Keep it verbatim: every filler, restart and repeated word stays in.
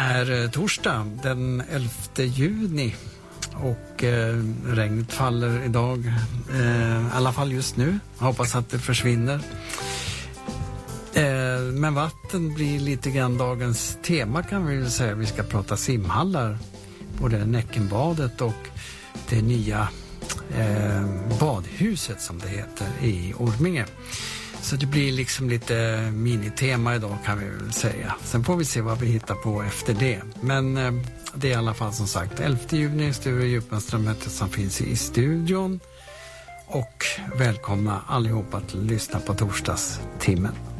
är torsdag den elfte juni och eh, regnet faller idag, eh, i alla fall just nu. Hoppas att det försvinner. Eh, men vatten blir lite grann dagens tema, kan vi väl säga. Vi ska prata simhallar, både Näckenbadet och det nya eh, badhuset som det heter i Orminge. Så det blir liksom lite minitema idag, kan vi väl säga. Sen får vi se vad vi hittar på efter det. Men eh, det är i alla fall som sagt elfte juni, Sture Djupmanström som finns i studion. Och välkomna allihopa att lyssna på torsdagstimmen.